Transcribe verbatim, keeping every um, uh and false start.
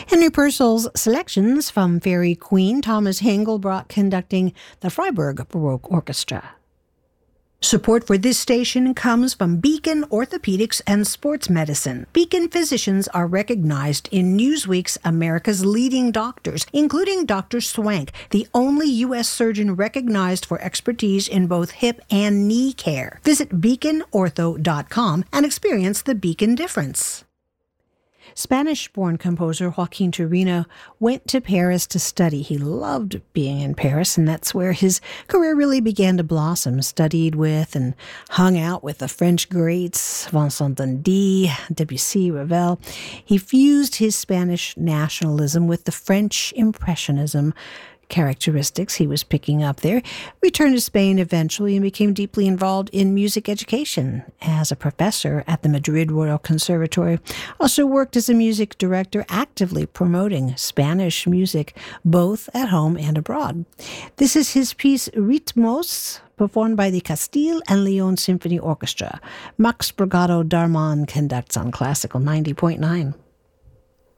Henry Purcell's selections from Fairy Queen, Thomas Hengelbrock conducting the Freiburg Baroque Orchestra. Support for this station comes from Beacon Orthopedics and Sports Medicine. Beacon physicians are recognized in Newsweek's America's Leading Doctors, including Doctor Swank, the only U S surgeon recognized for expertise in both hip and knee care. Visit beacon ortho dot com and experience the Beacon difference. Spanish-born composer Joaquin Turina went to Paris to study. He loved being in Paris, and that's where his career really began to blossom. Studied with and hung out with the French greats, Vincent Dundee, Debussy, Ravel. He fused his Spanish nationalism with the French Impressionism characteristics he was picking up there, returned to Spain eventually and became deeply involved in music education as a professor at the Madrid Royal Conservatory. Also worked as a music director, actively promoting Spanish music both at home and abroad. This is his piece Ritmos, performed by the Castile and Leon Symphony Orchestra. Max Brigado Darman conducts on Classical ninety point nine.